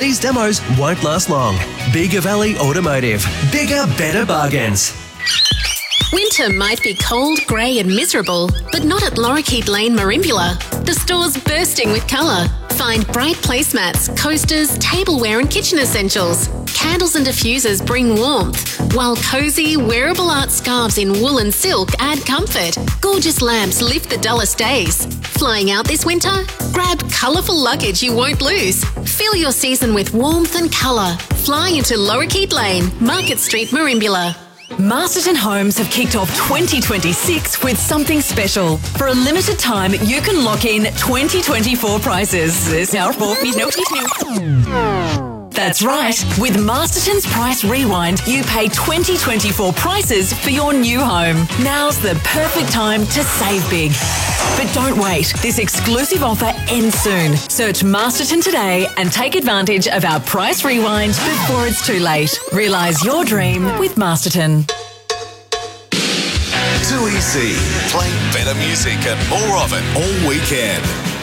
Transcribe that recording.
these demos won't last long. Bigger Valley Automotive. Bigger, better bargains. Winter might be cold, grey and miserable, but not at Lorikeet Lane, Merimbula. The store's bursting with colour. Find bright placemats, coasters, tableware and kitchen essentials. Candles and diffusers bring warmth, while cosy, wearable art scarves in wool and silk add comfort. Gorgeous lamps lift the dullest days. Flying out this winter? Grab colourful luggage you won't lose. Fill your season with warmth and colour. Fly into Lorikeet Lane, Market Street, Merimbula. Masterton Homes have kicked off 2026 with something special. For a limited time, you can lock in 2024 prices. That's right. With Masterton's Price Rewind, you pay 2024 prices for your new home. Now's the perfect time to save big. But don't wait. This exclusive offer ends soon. Search Masterton today and take advantage of our Price Rewind before it's too late. Realise your dream with Masterton. 2EC, playing better music and more of it all weekend.